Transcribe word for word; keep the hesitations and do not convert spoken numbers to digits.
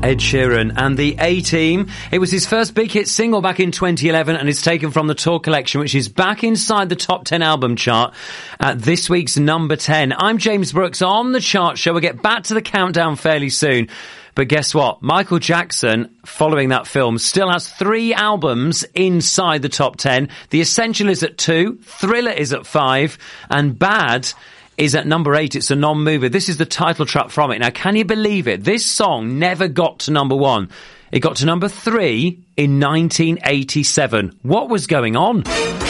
Ed Sheeran and the A-Team. It was his first big hit single back in twenty eleven and is taken from the Tour Collection, which is back inside the top ten album chart at this week's number ten. I'm James Brooks on The Chart Show. We'll get back to the countdown fairly soon. But guess what? Michael Jackson, following that film, still has three albums inside the top ten. The Essential is at two, Thriller is at five, and Bad is at number eight. It's a non-mover. This is the title track from it. Now, can you believe it? This song never got to number one. It got to number three in nineteen eighty-seven. What was going on?